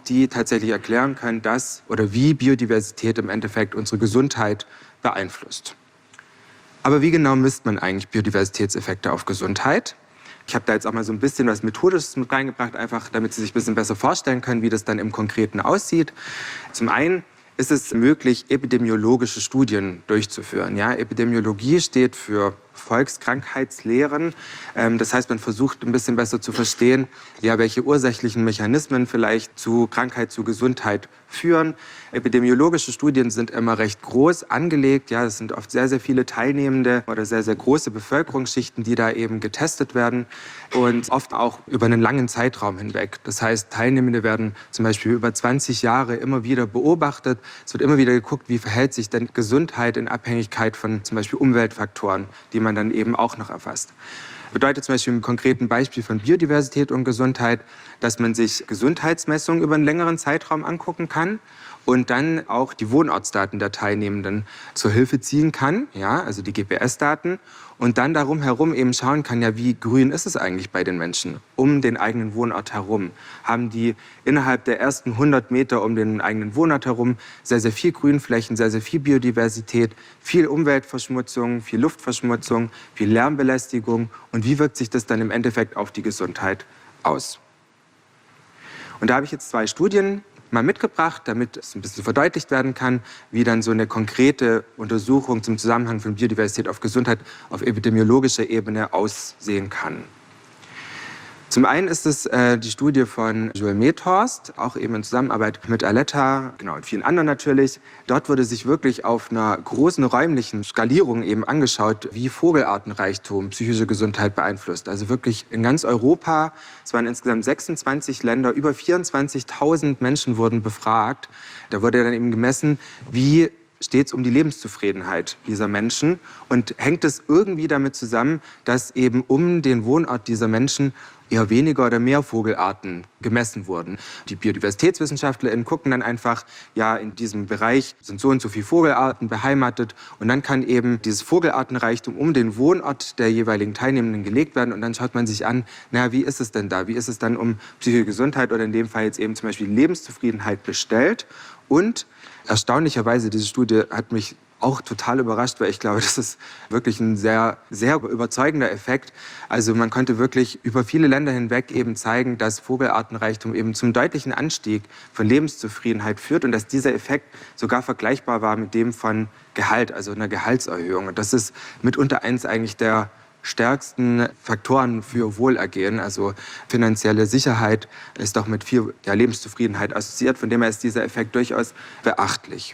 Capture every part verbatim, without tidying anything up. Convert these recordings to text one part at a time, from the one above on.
die tatsächlich erklären können, dass oder wie Biodiversität im Endeffekt unsere Gesundheit beeinflusst. Aber wie genau misst man eigentlich Biodiversitätseffekte auf Gesundheit? Ich habe da jetzt auch mal so ein bisschen was Methodisches mit reingebracht, einfach damit Sie sich ein bisschen besser vorstellen können, wie das dann im Konkreten aussieht. Zum einen ist es möglich, epidemiologische Studien durchzuführen. Ja, Epidemiologie steht für Volkskrankheitslehren. Das heißt, man versucht ein bisschen besser zu verstehen, ja, welche ursächlichen Mechanismen vielleicht zu Krankheit, zu Gesundheit führen. Epidemiologische Studien sind immer recht groß angelegt. Ja, es sind oft sehr, sehr viele Teilnehmende oder sehr, sehr große Bevölkerungsschichten, die da eben getestet werden und oft auch über einen langen Zeitraum hinweg. Das heißt, Teilnehmende werden zum Beispiel über zwanzig Jahre immer wieder beobachtet. Es wird immer wieder geguckt, wie verhält sich denn Gesundheit in Abhängigkeit von zum Beispiel Umweltfaktoren, die man dann eben auch noch erfasst. Bedeutet zum Beispiel im konkreten Beispiel von Biodiversität und Gesundheit, dass man sich Gesundheitsmessungen über einen längeren Zeitraum angucken kann und dann auch die Wohnortsdaten der Teilnehmenden zur Hilfe ziehen kann, ja, also die G P S-Daten, und dann darum herum eben schauen kann, ja, wie grün ist es eigentlich bei den Menschen um den eigenen Wohnort herum? Haben die innerhalb der ersten hundert Meter um den eigenen Wohnort herum sehr, sehr viel Grünflächen, sehr, sehr viel Biodiversität, viel Umweltverschmutzung, viel Luftverschmutzung, viel Lärmbelästigung, und wie wirkt sich das dann im Endeffekt auf die Gesundheit aus? Und da habe ich jetzt zwei Studien mal mitgebracht, damit es ein bisschen verdeutlicht werden kann, wie dann so eine konkrete Untersuchung zum Zusammenhang von Biodiversität auf Gesundheit auf epidemiologischer Ebene aussehen kann. Zum einen ist es äh, die Studie von Joel Methorst, auch eben in Zusammenarbeit mit Aletta, genau, und vielen anderen natürlich. Dort wurde sich wirklich auf einer großen räumlichen Skalierung eben angeschaut, wie Vogelartenreichtum psychische Gesundheit beeinflusst. Also wirklich in ganz Europa, es waren insgesamt sechsundzwanzig Länder, über vierundzwanzigtausend Menschen wurden befragt. Da wurde dann eben gemessen, wie steht es um die Lebenszufriedenheit dieser Menschen, und hängt es irgendwie damit zusammen, dass eben um den Wohnort dieser Menschen eher weniger oder mehr Vogelarten gemessen wurden. Die BiodiversitätswissenschaftlerInnen gucken dann einfach, ja, in diesem Bereich sind so und so viele Vogelarten beheimatet, und dann kann eben dieses Vogelartenreichtum um den Wohnort der jeweiligen Teilnehmenden gelegt werden, und dann schaut man sich an, naja, wie ist es denn da? Wie ist es dann um psychische Gesundheit oder in dem Fall jetzt eben zum Beispiel Lebenszufriedenheit bestellt? Und erstaunlicherweise, diese Studie hat mich auch total überrascht, weil ich glaube, das ist wirklich ein sehr, sehr überzeugender Effekt. Also man konnte wirklich über viele Länder hinweg eben zeigen, dass Vogelartenreichtum eben zum deutlichen Anstieg von Lebenszufriedenheit führt und dass dieser Effekt sogar vergleichbar war mit dem von Gehalt, also einer Gehaltserhöhung. Und das ist mitunter eins eigentlich der stärksten Faktoren für Wohlergehen. Also finanzielle Sicherheit ist auch mit viel, ja, Lebenszufriedenheit assoziiert. Von dem her ist dieser Effekt durchaus beachtlich.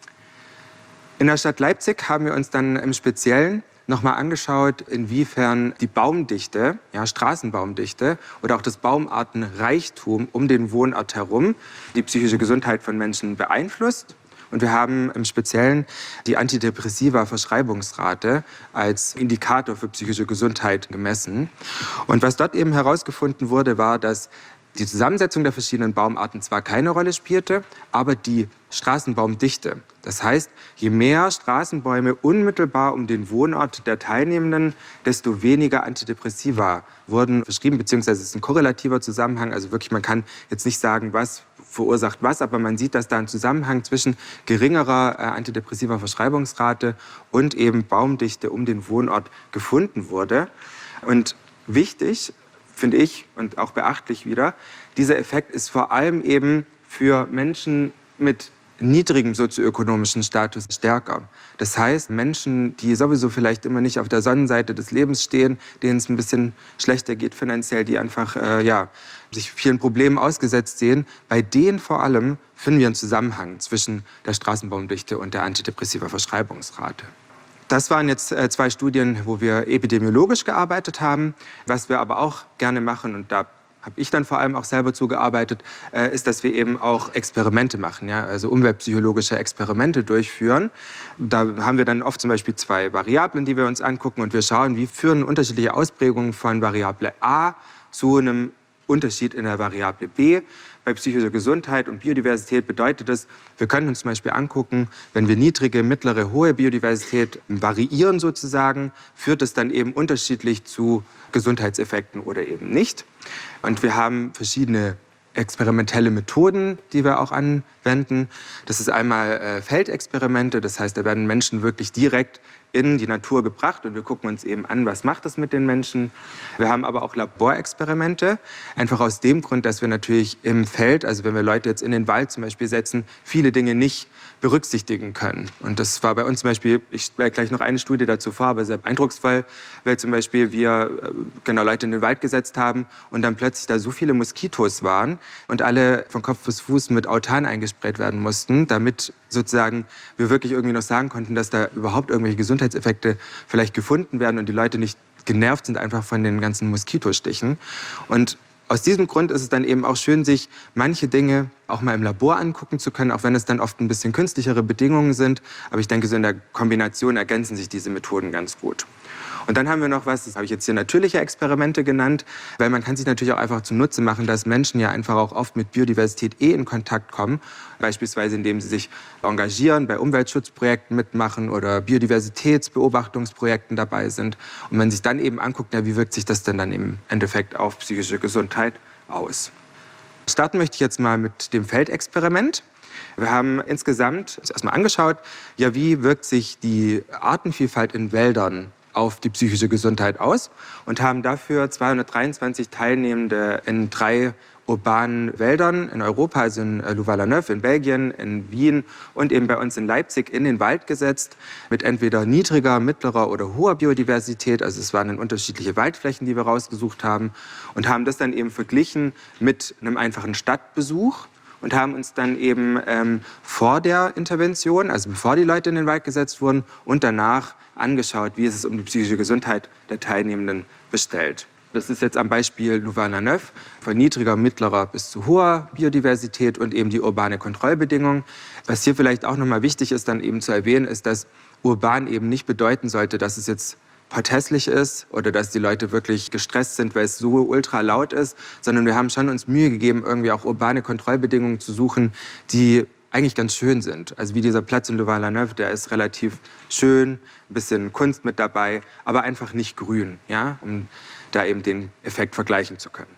In der Stadt Leipzig haben wir uns dann im Speziellen nochmal angeschaut, inwiefern die Baumdichte, ja, Straßenbaumdichte oder auch das Baumartenreichtum um den Wohnort herum die psychische Gesundheit von Menschen beeinflusst. Und wir haben im Speziellen die Antidepressiva-Verschreibungsrate als Indikator für psychische Gesundheit gemessen. Und was dort eben herausgefunden wurde, war, dass die Zusammensetzung der verschiedenen Baumarten zwar keine Rolle spielte, aber die Straßenbaumdichte. Das heißt, je mehr Straßenbäume unmittelbar um den Wohnort der Teilnehmenden, desto weniger Antidepressiva wurden verschrieben, beziehungsweise es ist ein korrelativer Zusammenhang. Also wirklich, man kann jetzt nicht sagen, was verursacht was, aber man sieht, dass da ein Zusammenhang zwischen geringerer äh, antidepressiver Verschreibungsrate und eben Baumdichte um den Wohnort gefunden wurde. Und wichtig, finde ich, und auch beachtlich wieder, dieser Effekt ist vor allem eben für Menschen mit niedrigem sozioökonomischen Status stärker. Das heißt, Menschen, die sowieso vielleicht immer nicht auf der Sonnenseite des Lebens stehen, denen es ein bisschen schlechter geht finanziell, die einfach äh, ja, sich vielen Problemen ausgesetzt sehen, bei denen vor allem finden wir einen Zusammenhang zwischen der Straßenbaumdichte und der antidepressiver Verschreibungsrate. Das waren jetzt äh, zwei Studien, wo wir epidemiologisch gearbeitet haben. Was wir aber auch gerne machen, und da habe ich dann vor allem auch selber zugearbeitet, äh, ist, dass wir eben auch Experimente machen, ja? Also umweltpsychologische Experimente durchführen. Da haben wir dann oft zum Beispiel zwei Variablen, die wir uns angucken, und wir schauen, wie führen unterschiedliche Ausprägungen von Variable A zu einem Unterschied in der Variable B. Bei psychischer Gesundheit und Biodiversität bedeutet das, wir können uns zum Beispiel angucken, wenn wir niedrige, mittlere, hohe Biodiversität variieren sozusagen, führt es dann eben unterschiedlich zu Gesundheitseffekten oder eben nicht. Und wir haben verschiedene experimentelle Methoden, die wir auch anwenden. Das ist einmal äh, Feldexperimente, das heißt, da werden Menschen wirklich direkt in die Natur gebracht und wir gucken uns eben an, was macht das mit den Menschen. Wir haben aber auch Laborexperimente, einfach aus dem Grund, dass wir natürlich im Feld, also wenn wir Leute jetzt in den Wald zum Beispiel setzen, viele Dinge nicht berücksichtigen können. Und das war bei uns zum Beispiel, ich stelle gleich noch eine Studie dazu vor, aber sehr eindrucksvoll, weil zum Beispiel wir genau Leute in den Wald gesetzt haben und dann plötzlich da so viele Moskitos waren und alle von Kopf bis Fuß mit Autan eingesprayt werden mussten, damit sozusagen wir wirklich irgendwie noch sagen konnten, dass da überhaupt irgendwelche Gesundheitseffekte vielleicht gefunden werden und die Leute nicht genervt sind einfach von den ganzen Moskitostichen. Und aus diesem Grund ist es dann eben auch schön, sich manche Dinge auch mal im Labor angucken zu können, auch wenn es dann oft ein bisschen künstlichere Bedingungen sind. Aber ich denke, so in der Kombination ergänzen sich diese Methoden ganz gut. Und dann haben wir noch was, das habe ich jetzt hier natürliche Experimente genannt, weil man kann sich natürlich auch einfach zunutze machen, dass Menschen ja einfach auch oft mit Biodiversität eh in Kontakt kommen, beispielsweise indem sie sich engagieren, bei Umweltschutzprojekten mitmachen oder Biodiversitätsbeobachtungsprojekten dabei sind. Und man sich dann eben anguckt, ja, wie wirkt sich das denn dann im Endeffekt auf psychische Gesundheit aus. Starten möchte ich jetzt mal mit dem Feldexperiment. Wir haben insgesamt uns erstmal angeschaut, ja, wie wirkt sich die Artenvielfalt in Wäldern auf die psychische Gesundheit aus und haben dafür zweihundertdreiundzwanzig Teilnehmende in drei urbanen Wäldern in Europa, also in Louvain-la-Neuve in Belgien, in Wien und eben bei uns in Leipzig in den Wald gesetzt mit entweder niedriger, mittlerer oder hoher Biodiversität. Also es waren dann unterschiedliche Waldflächen, die wir rausgesucht haben und haben das dann eben verglichen mit einem einfachen Stadtbesuch und haben uns dann eben ähm, vor der Intervention, also bevor die Leute in den Wald gesetzt wurden und danach angeschaut, wie ist es um die psychische Gesundheit der Teilnehmenden bestellt. Das ist jetzt am Beispiel Louvain-la-Neuve, von niedriger, mittlerer bis zu hoher Biodiversität und eben die urbane Kontrollbedingungen. Was hier vielleicht auch nochmal wichtig ist, dann eben zu erwähnen, ist, dass urban eben nicht bedeuten sollte, dass es jetzt hässlich ist oder dass die Leute wirklich gestresst sind, weil es so ultra laut ist, sondern wir haben schon uns Mühe gegeben, irgendwie auch urbane Kontrollbedingungen zu suchen, die eigentlich ganz schön sind. Also wie dieser Platz in Louvain-la-Neuve, der ist relativ schön, ein bisschen Kunst mit dabei, aber einfach nicht grün, ja, um da eben den Effekt vergleichen zu können.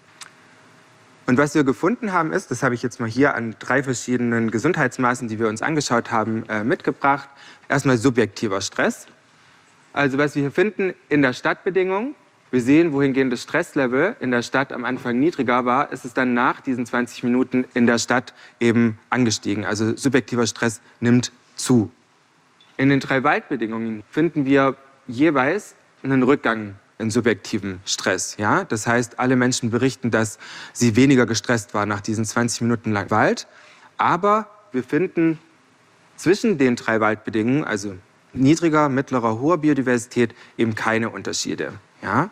Und was wir gefunden haben ist, das habe ich jetzt mal hier an drei verschiedenen Gesundheitsmaßen, die wir uns angeschaut haben, äh, mitgebracht. Erstmal subjektiver Stress. Also was wir hier finden in der Stadtbedingung, wir sehen, wohingehend das Stresslevel in der Stadt am Anfang niedriger war, ist es dann nach diesen zwanzig Minuten in der Stadt eben angestiegen. Also subjektiver Stress nimmt zu. In den drei Waldbedingungen finden wir jeweils einen Rückgang in subjektiven Stress. Ja? Das heißt, alle Menschen berichten, dass sie weniger gestresst waren nach diesen zwanzig Minuten lang Wald. Aber wir finden zwischen den drei Waldbedingungen, also niedriger, mittlerer, hoher Biodiversität, eben keine Unterschiede. Ja?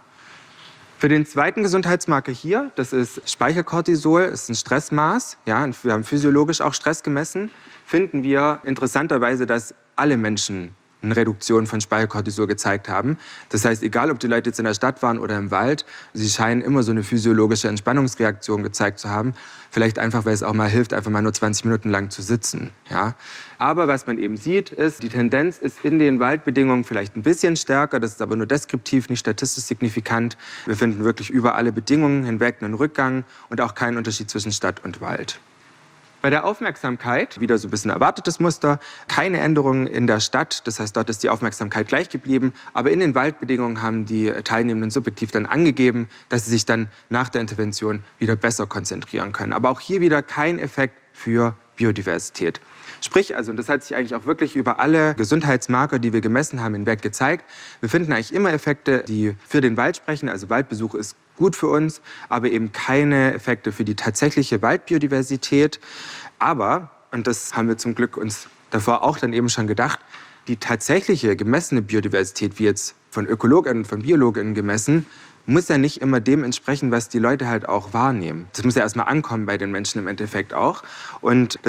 Für den zweiten Gesundheitsmarker hier, das ist Speichelcortisol, ist ein Stressmaß, ja, wir haben physiologisch auch Stress gemessen, finden wir interessanterweise, dass alle Menschen eine Reduktion von Speichelcortisol gezeigt haben. Das heißt, egal ob die Leute jetzt in der Stadt waren oder im Wald, sie scheinen immer so eine physiologische Entspannungsreaktion gezeigt zu haben. Vielleicht einfach, weil es auch mal hilft, einfach mal nur zwanzig Minuten lang zu sitzen. Ja. Aber was man eben sieht, ist, die Tendenz ist in den Waldbedingungen vielleicht ein bisschen stärker. Das ist aber nur deskriptiv, nicht statistisch signifikant. Wir finden wirklich über alle Bedingungen hinweg einen Rückgang und auch keinen Unterschied zwischen Stadt und Wald. Bei der Aufmerksamkeit, wieder so ein bisschen erwartetes Muster, keine Änderungen in der Stadt, das heißt, dort ist die Aufmerksamkeit gleich geblieben, aber in den Waldbedingungen haben die Teilnehmenden subjektiv dann angegeben, dass sie sich dann nach der Intervention wieder besser konzentrieren können. Aber auch hier wieder kein Effekt für Biodiversität. Sprich, also, und das hat sich eigentlich auch wirklich über alle Gesundheitsmarker, die wir gemessen haben, hinweg gezeigt, wir finden eigentlich immer Effekte, die für den Wald sprechen, also Waldbesuch ist gut für uns, aber eben keine Effekte für die tatsächliche Waldbiodiversität. Aber, und das haben wir zum Glück uns davor auch dann eben schon gedacht, die tatsächliche gemessene Biodiversität, wie jetzt von Ökologinnen und von Biologinnen gemessen, muss ja nicht immer dem entsprechen, was die Leute halt auch wahrnehmen. Das muss ja erstmal ankommen bei den Menschen im Endeffekt auch. Und deshalb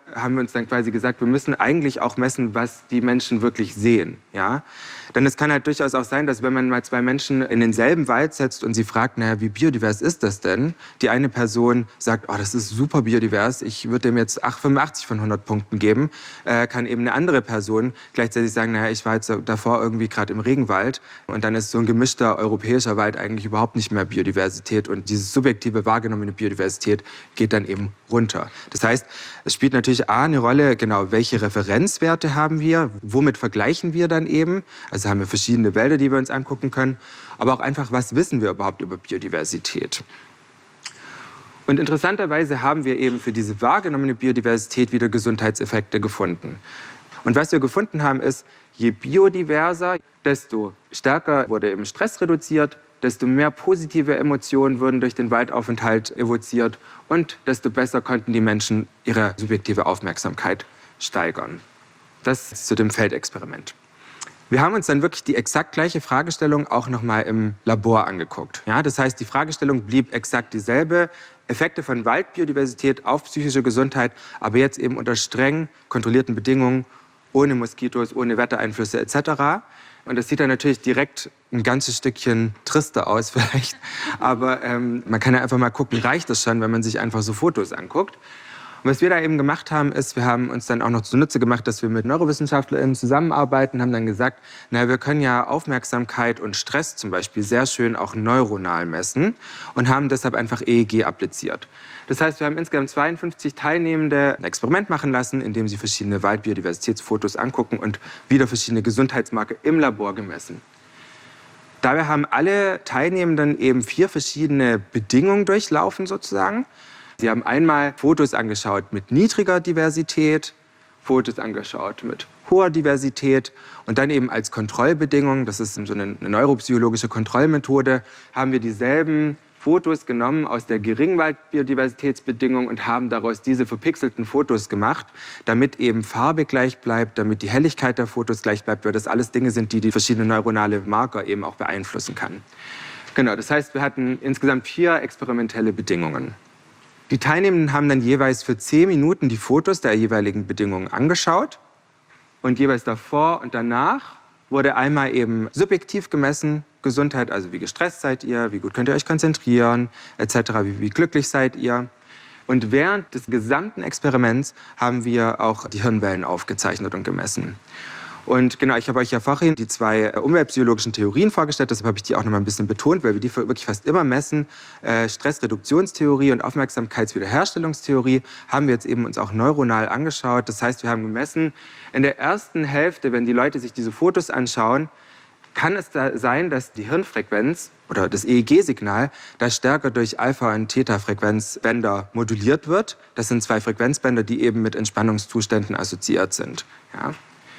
haben wir uns dann quasi gesagt, wir müssen eigentlich auch messen, was die Menschen wirklich sehen. Ja? Denn es kann halt durchaus auch sein, dass wenn man mal zwei Menschen in denselben Wald setzt und sie fragt, naja, wie biodivers ist das denn? Die eine Person sagt, oh, das ist super biodivers, ich würde dem jetzt fünfundachtzig von hundert Punkten geben, äh, kann eben eine andere Person gleichzeitig sagen, naja, ich war jetzt davor irgendwie gerade im Regenwald und dann ist so ein gemischter europäischer Wald eigentlich überhaupt nicht mehr Biodiversität und diese subjektive wahrgenommene Biodiversität geht dann eben runter. Das heißt, es spielt natürlich A eine Rolle, genau, welche Referenzwerte haben wir, womit vergleichen wir dann eben, also haben wir verschiedene Wälder, die wir uns angucken können, aber auch einfach, was wissen wir überhaupt über Biodiversität. Und interessanterweise haben wir eben für diese wahrgenommene Biodiversität wieder Gesundheitseffekte gefunden. Und was wir gefunden haben ist, je biodiverser, desto stärker wurde eben Stress reduziert, desto mehr positive Emotionen wurden durch den Waldaufenthalt evoziert und desto besser konnten die Menschen ihre subjektive Aufmerksamkeit steigern. Das ist zu dem Feldexperiment. Wir haben uns dann wirklich die exakt gleiche Fragestellung auch nochmal im Labor angeguckt. Ja, das heißt, die Fragestellung blieb exakt dieselbe. Effekte von Waldbiodiversität auf psychische Gesundheit, aber jetzt eben unter streng kontrollierten Bedingungen, ohne Moskitos, ohne Wettereinflüsse et cetera. Und das sieht dann natürlich direkt ein ganzes Stückchen trister aus vielleicht. Aber ähm, man kann ja einfach mal gucken, reicht das schon, wenn man sich einfach so Fotos anguckt. Und was wir da eben gemacht haben, ist, wir haben uns dann auch noch zunutze gemacht, dass wir mit NeurowissenschaftlerInnen zusammenarbeiten, haben dann gesagt, na, wir können ja Aufmerksamkeit und Stress zum Beispiel sehr schön auch neuronal messen und haben deshalb einfach E E G appliziert. Das heißt, wir haben insgesamt zweiundfünfzig Teilnehmende ein Experiment machen lassen, in dem sie verschiedene Waldbiodiversitätsfotos angucken und wieder verschiedene Gesundheitsmarker im Labor gemessen. Dabei haben alle Teilnehmenden eben vier verschiedene Bedingungen durchlaufen sozusagen. Sie haben einmal Fotos angeschaut mit niedriger Diversität, Fotos angeschaut mit hoher Diversität und dann eben als Kontrollbedingung, das ist so eine neuropsychologische Kontrollmethode, haben wir dieselben Fotos genommen aus der geringen Waldbiodiversitätsbedingung und haben daraus diese verpixelten Fotos gemacht, damit eben Farbe gleich bleibt, damit die Helligkeit der Fotos gleich bleibt, weil das alles Dinge sind, die die verschiedenen neuronale Marker eben auch beeinflussen kann. Genau, das heißt, wir hatten insgesamt vier experimentelle Bedingungen. Die Teilnehmenden haben dann jeweils für zehn Minuten die Fotos der jeweiligen Bedingungen angeschaut und jeweils davor und danach wurde einmal eben subjektiv gemessen, Gesundheit, also wie gestresst seid ihr, wie gut könnt ihr euch konzentrieren, et cetera, wie, wie glücklich seid ihr. Und während des gesamten Experiments haben wir auch die Hirnwellen aufgezeichnet und gemessen. Und genau, ich habe euch ja vorhin die zwei umweltpsychologischen Theorien vorgestellt, deshalb habe ich die auch noch mal ein bisschen betont, weil wir die wirklich fast immer messen. Äh, Stressreduktionstheorie und Aufmerksamkeitswiederherstellungstheorie haben wir jetzt eben uns auch neuronal angeschaut. Das heißt, wir haben gemessen, in der ersten Hälfte, wenn die Leute sich diese Fotos anschauen, kann es da sein, dass die Hirnfrequenz oder das E E G-Signal da stärker durch Alpha- und Theta-Frequenzbänder moduliert wird. Das sind zwei Frequenzbänder, die eben mit Entspannungszuständen assoziiert sind. Ja.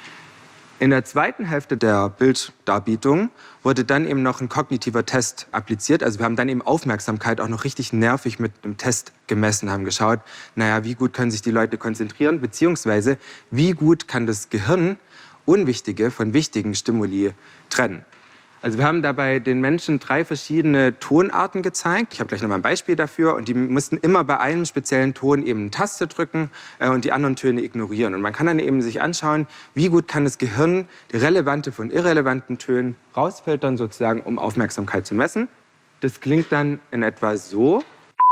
In der zweiten Hälfte der Bilddarbietung wurde dann eben noch ein kognitiver Test appliziert. Also wir haben dann eben Aufmerksamkeit auch noch richtig nervig mit einem Test gemessen, haben geschaut, naja, wie gut können sich die Leute konzentrieren, beziehungsweise wie gut kann das Gehirn unwichtige von wichtigen Stimuli trennen. Also wir haben dabei den Menschen drei verschiedene Tonarten gezeigt. Ich habe gleich noch mal ein Beispiel dafür. Und die mussten immer bei einem speziellen Ton eben eine Taste drücken äh, und die anderen Töne ignorieren. Und man kann dann eben sich anschauen, wie gut kann das Gehirn die relevante von irrelevanten Tönen rausfiltern, sozusagen, um Aufmerksamkeit zu messen. Das klingt dann in etwa so.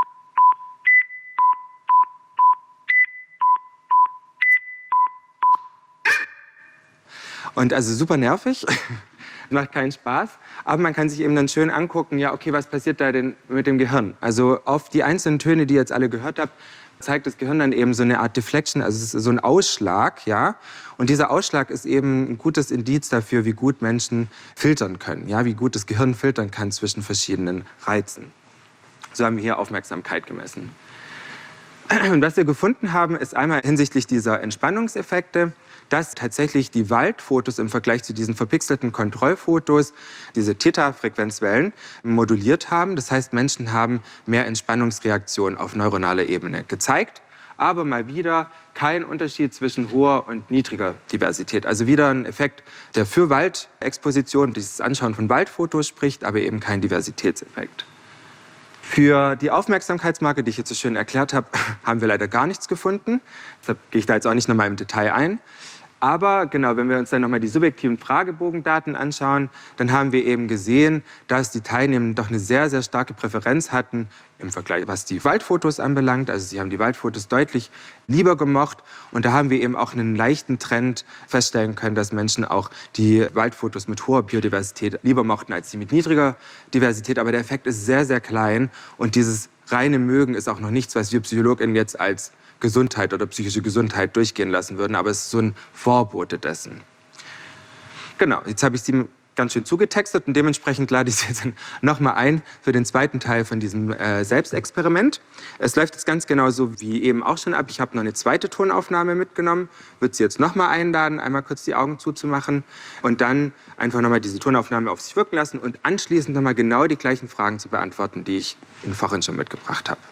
Und also super nervig. Macht keinen Spaß, aber man kann sich eben dann schön angucken, ja, okay, was passiert da denn mit dem Gehirn? Also auf die einzelnen Töne, die ihr jetzt alle gehört habt, zeigt das Gehirn dann eben so eine Art Deflection, also es ist so ein Ausschlag, ja. Und dieser Ausschlag ist eben ein gutes Indiz dafür, wie gut Menschen filtern können, ja, wie gut das Gehirn filtern kann zwischen verschiedenen Reizen. So haben wir hier Aufmerksamkeit gemessen. Und was wir gefunden haben, ist einmal hinsichtlich dieser Entspannungseffekte, dass tatsächlich die Waldfotos im Vergleich zu diesen verpixelten Kontrollfotos diese Theta-Frequenzwellen moduliert haben. Das heißt, Menschen haben mehr Entspannungsreaktionen auf neuronaler Ebene gezeigt, aber mal wieder kein Unterschied zwischen hoher und niedriger Diversität. Also wieder ein Effekt, der für Waldexposition, dieses Anschauen von Waldfotos spricht, aber eben kein Diversitätseffekt. Für die Aufmerksamkeitsmarke, die ich jetzt so schön erklärt habe, haben wir leider gar nichts gefunden. Deshalb gehe ich da jetzt auch nicht nochmal im Detail ein. Aber genau, wenn wir uns dann nochmal die subjektiven Fragebogendaten anschauen, dann haben wir eben gesehen, dass die Teilnehmenden doch eine sehr, sehr starke Präferenz hatten im Vergleich, was die Waldfotos anbelangt. Also sie haben die Waldfotos deutlich lieber gemocht. Und da haben wir eben auch einen leichten Trend feststellen können, dass Menschen auch die Waldfotos mit hoher Biodiversität lieber mochten als die mit niedriger Diversität. Aber der Effekt ist sehr, sehr klein. Und dieses reine Mögen ist auch noch nichts, was wir PsychologInnen jetzt als Gesundheit oder psychische Gesundheit durchgehen lassen würden, aber es ist so ein Vorbote dessen. Genau, jetzt habe ich Sie ganz schön zugetextet und dementsprechend lade ich Sie jetzt nochmal ein für den zweiten Teil von diesem äh, Selbstexperiment. Es läuft jetzt ganz genau so wie eben auch schon ab. Ich habe noch eine zweite Tonaufnahme mitgenommen, würde Sie jetzt nochmal einladen, einmal kurz die Augen zuzumachen und dann einfach nochmal diese Tonaufnahme auf sich wirken lassen und anschließend nochmal genau die gleichen Fragen zu beantworten, die ich Ihnen vorhin schon mitgebracht habe.